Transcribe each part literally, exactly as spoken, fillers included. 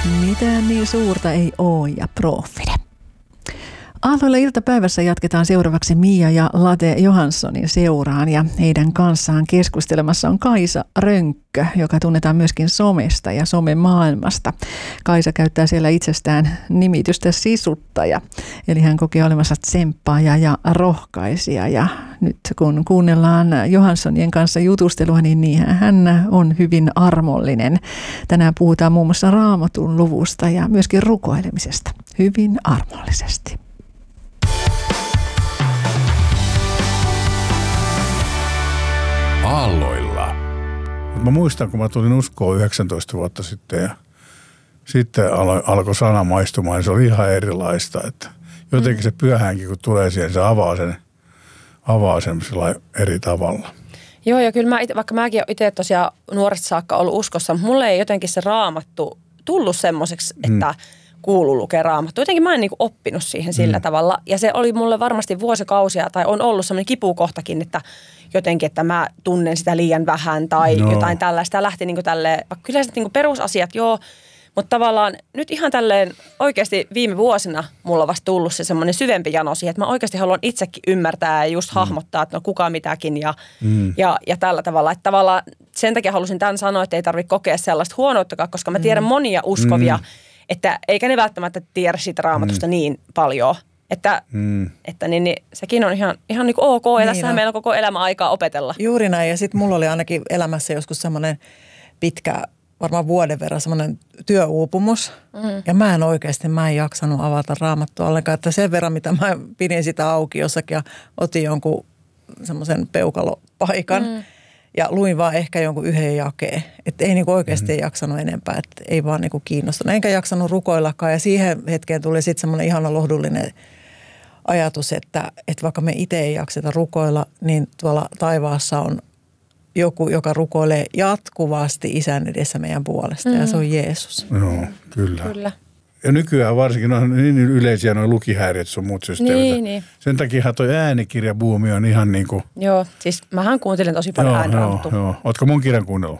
Mitään niin suurta ei oo ja Profide. Aalloilla iltapäivässä jatketaan seuraavaksi Mia ja Late Johanssonin seuraan ja heidän kanssaan keskustelemassa on Kaisa Rönkkö, joka tunnetaan myöskin somesta ja somemaailmasta. Kaisa käyttää siellä itsestään nimitystä sisuttaja, eli hän kokee olemassa tsemppaaja ja rohkaisija. Ja nyt kun kuunnellaan Johanssonien kanssa jutustelua, niin niinhän hän on hyvin armollinen. Tänään puhutaan muun muassa Raamatun luvusta ja myöskin rukoilemisesta hyvin armollisesti. Aalloilla. Mä muistan, kun mä tulin uskoon yhdeksäntoista vuotta sitten ja sitten alo, alkoi sana maistumaan, niin se oli ihan erilaista. Että jotenkin se pyhänkin, kun tulee siihen, se avaa sen, avaa sen eri tavalla. Joo, ja kyllä mä ite, vaikka mäkin olen itse tosiaan nuoresta saakka ollut uskossa, mutta mulle ei jotenkin se Raamattu tullut semmoiseksi, että mm. kuuluu lukea Raamattu. Jotenkin mä en niin kuin oppinut siihen sillä mm. tavalla. Ja se oli mulle varmasti vuosikausia, tai on ollut semmoinen kipukohtakin, että jotenkin, että mä tunnen sitä liian vähän tai no. jotain tällaista. Ja lähti niin kuin tälleen, kyllä se niin kuin perusasiat, joo, mutta tavallaan nyt ihan tälleen oikeasti viime vuosina mulla on vasta tullut se semmoinen syvempi jano siihen, että mä oikeasti haluan itsekin ymmärtää ja just mm. hahmottaa, että no kuka mitäkin ja, mm. ja, ja tällä tavalla. Että tavallaan sen takia halusin tämän sanoa, että ei tarvitse kokea sellaista huonouttakaan, koska mä tiedän mm. monia uskovia, mm. että eikä ne välttämättä tiedä siitä Raamatusta mm. niin paljon. Että, mm. että niin, niin, sekin on ihan, ihan niin kuin ok, ja niin tässähän on. Meillä on koko elämä aikaa opetella. Juuri näin, ja sitten mulla oli ainakin elämässä joskus semmoinen pitkä, varmaan vuoden verran semmoinen työuupumus, mm. ja mä en oikeasti, mä en jaksanut avata Raamattua ollenkaan, että sen verran, mitä mä pidin sitä auki jossakin, ja otin jonkun semmoisen peukalopaikan, mm. ja luin vaan ehkä jonkun yhden jakeen, että ei niinku oikeasti mm. jaksanut enempää, että ei vaan niinku kiinnostunut, enkä jaksanut rukoillakaan, ja siihen hetkeen tuli sitten semmoinen ihana lohdullinen ajatus, että, että vaikka me itse ei jakseta rukoilla, niin tuolla taivaassa on joku, joka rukoilee jatkuvasti Isän edessä meidän puolesta, mm. ja se on Jeesus. Joo, kyllä. Kyllä. Ja nykyään varsinkin on niin yleisiä nuo lukihäiriöt sun muut systeemit. Niin, niin. Sen takia toi äänikirjabuumi on ihan niin kuin... Joo, siis mähän kuuntelin tosi paljon ääniraamattua. Joo, joo. Ootko mun kirjan kuunnellut?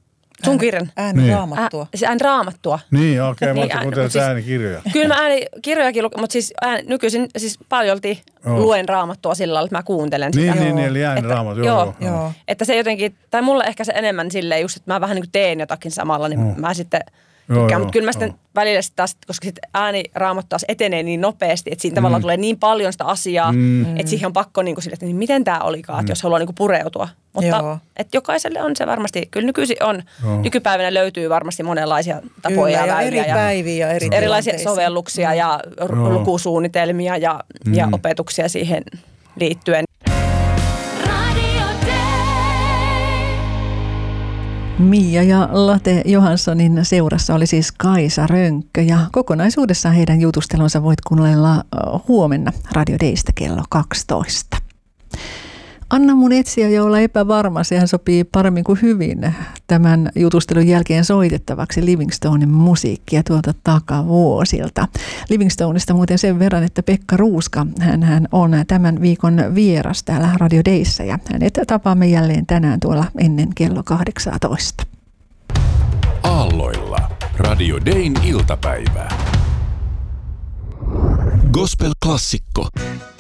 Sun kirjan? Ääniraamattua. Ä, se ääniraamattua. Niin, okei. Okay, niin, mä kuuntelen siis, äänikirjoja. Kyllä mä äänikirjojakin, mutta siis ään, nykyisin siis paljolti joo. luen Raamattua sillä lailla, että mä kuuntelen sitä. Niin, niin, niin eli ääniraamattua. Joo, joo, joo. joo. Että se jotenkin, tai mulle ehkä se enemmän silleen just, että mä vähän niin kuin teen jotakin samalla, niin oh. mä sitten... Tykkään, mutta kyllä mä sitten välillä sitten taas, koska sitten ääniraamattu taas etenee niin nopeasti, että siinä mm. tavallaan tulee niin paljon sitä asiaa, mm. että siihen on pakko niin kuin sille, että niin miten tämä olikaan, että mm. jos haluaa niin kuin pureutua. Mutta että jokaiselle on se varmasti, kyllä nykyisin on, Joo. nykypäivänä löytyy varmasti monenlaisia tapoja kyllä, ja eri päiviä ja eri erilaisia sovelluksia mm. ja Joo. lukusuunnitelmia ja, mm. ja opetuksia siihen liittyen. Mia ja Late Johanssonin seurassa oli siis Kaisa Rönkkö ja kokonaisuudessaan heidän jutustelunsa voit kuunnella huomenna Radio Daystä kello kaksitoista. Anna mun etsiä ja olla epävarma, sehän sopii paremmin kuin hyvin tämän jutustelun jälkeen soitettavaksi Livingstonen musiikkia tuolta takavuosilta. Livingstoneista muuten sen verran, että Pekka Ruuska, hän on tämän viikon vieras täällä Radio Dayssä ja hänet tapaamme jälleen tänään tuolla ennen kello kahdeksantoista. Aalloilla Radio Dayn iltapäivää. Gospel-klassikko.